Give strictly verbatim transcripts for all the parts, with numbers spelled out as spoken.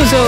zo.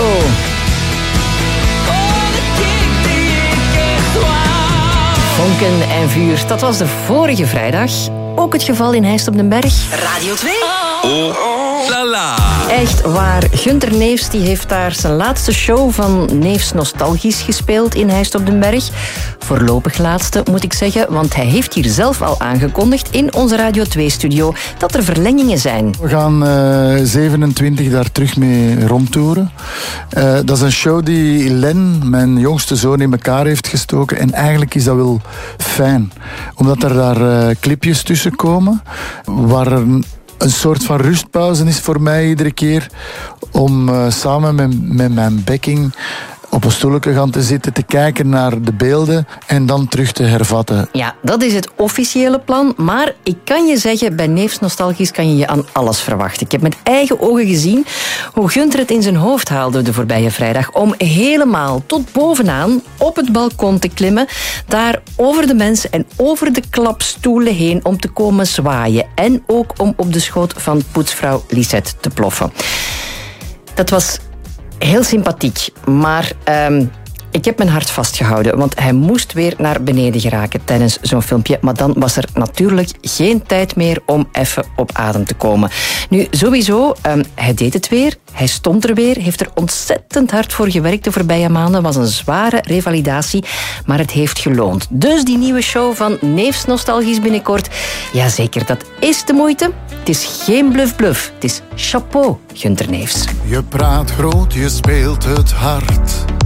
Vonken en vuur, dat was de vorige vrijdag. Ook het geval in Heist op den Berg. Radio twee. Oh, oh, la la. Echt waar. Gunter Neefs die heeft daar zijn laatste show van Neefs Nostalgisch gespeeld in Heist op den Berg. Voorlopig laatste, moet ik zeggen, want hij heeft hier zelf al aangekondigd in onze Radio twee-studio dat er verlengingen zijn. We gaan uh, zevenentwintig daar terug mee rondtoeren. Uh, dat is een show die Len, mijn jongste zoon, in elkaar heeft gestoken. En eigenlijk is dat wel fijn, omdat er daar uh, clipjes tussen komen waar er een een soort van rustpauze is voor mij iedere keer om uh, samen met, met mijn backing op een stoelje gaan te zitten, te kijken naar de beelden en dan terug te hervatten. Ja, dat is het officiële plan, maar ik kan je zeggen, bij Neefs Nostalgisch kan je je aan alles verwachten. Ik heb met eigen ogen gezien hoe Gunter het in zijn hoofd haalde de voorbije vrijdag om helemaal tot bovenaan op het balkon te klimmen, daar over de mensen en over de klapstoelen heen om te komen zwaaien en ook om op de schoot van poetsvrouw Lisette te ploffen. Dat was heel sympathiek, maar um, ik heb mijn hart vastgehouden, want hij moest weer naar beneden geraken tijdens zo'n filmpje. Maar dan was er natuurlijk geen tijd meer om even op adem te komen. Nu, sowieso, um, hij deed het weer. Hij stond er weer, heeft er ontzettend hard voor gewerkt de voorbije maanden. Was een zware revalidatie, maar het heeft geloond. Dus die nieuwe show van Neefs Nostalgisch binnenkort, jazeker, dat is de moeite. Het is geen bluff-bluff, het is chapeau, Gunter Neefs. Je praat groot, je speelt het hard.